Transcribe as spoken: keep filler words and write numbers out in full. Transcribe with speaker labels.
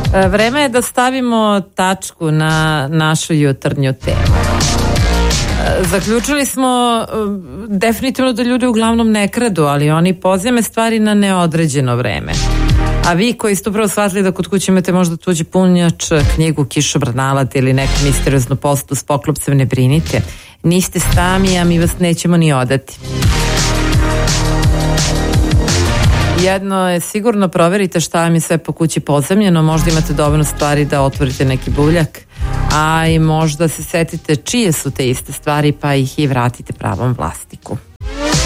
Speaker 1: Vreme je da stavimo tačku na našu jutarnju temu. Zaključili smo definitivno da ljudi uglavnom ne kradu, ali oni pozajme stvari na neodređeno vreme. A vi koji ste upravo shvatili da kod kuće imate možda tuđi punjač, knjigu, kišobran alat ili neku misterioznu postu s poklopcem, ne brinite. Niste sami, a mi vas nećemo ni odati. Jedno je sigurno, proverite šta vam je sve po kući pozemljeno, možda imate dovoljno stvari da otvorite neki buljak, a i možda se setite čije su te iste stvari pa ih i vratite pravom vlasniku.